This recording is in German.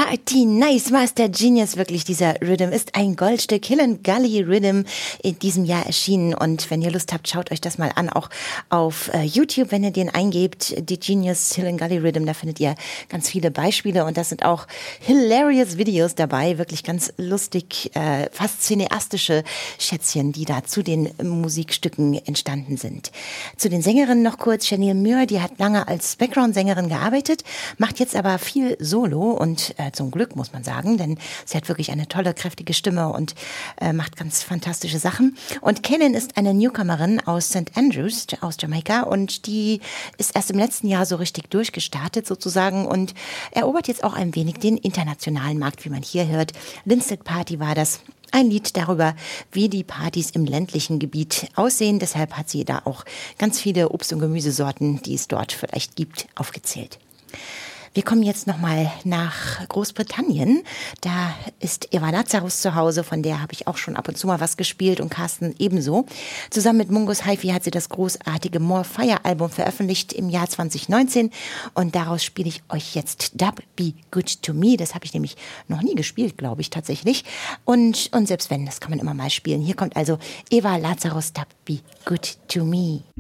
Party Nice Master Genius, wirklich dieser Rhythm ist ein Goldstück. Helen Gully Rhythm in diesem Jahr erschienen und wenn ihr Lust habt, schaut euch das mal an, auch auf YouTube, wenn ihr den eingebt, die Genius Helen Gully Rhythm, da findet ihr ganz viele Beispiele und das sind auch hilarious Videos dabei, wirklich ganz lustig, fast cineastische Schätzchen, die da zu den Musikstücken entstanden sind. Zu den Sängerinnen noch kurz, Chanel Muir, die hat lange als Background-Sängerin gearbeitet, macht jetzt aber viel Solo und zum Glück, muss man sagen, denn sie hat wirklich eine tolle, kräftige Stimme und macht ganz fantastische Sachen. Und Kaylin ist eine Newcomerin aus St. Andrews, aus Jamaika und die ist erst im letzten Jahr so richtig durchgestartet sozusagen und erobert jetzt auch ein wenig den internationalen Markt, wie man hier hört. Linstead Party war das. Ein Lied darüber, wie die Partys im ländlichen Gebiet aussehen. Deshalb hat sie da auch ganz viele Obst- und Gemüsesorten, die es dort vielleicht gibt, aufgezählt. Wir kommen jetzt nochmal nach Großbritannien. Da ist Eva Lazarus zu Hause, von der habe ich auch schon ab und zu mal was gespielt und Carsten ebenso. Zusammen mit Mungus Hi-Fi hat sie das großartige More Fire Album veröffentlicht im Jahr 2019 und daraus spiele ich euch jetzt Dub Be Good To Me. Das habe ich nämlich noch nie gespielt, glaube ich tatsächlich. Und selbst wenn, das kann man immer mal spielen. Hier kommt also Eva Lazarus Dub Be Good To Me.